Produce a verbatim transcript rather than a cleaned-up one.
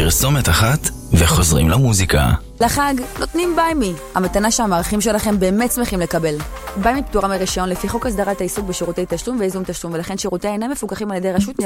פרסומת אחת וחוזרים למוזיקה. לחג נותנים ביימי, המתנה שהמערכים שלכם באמת שמחים לקבל. ביימי פטורה מרישיון לפי חוק הסדרת העיסוק בשירותי תשלום וייזום תשלום, ולכן שירותי אינם מפוקחים על ידי רשות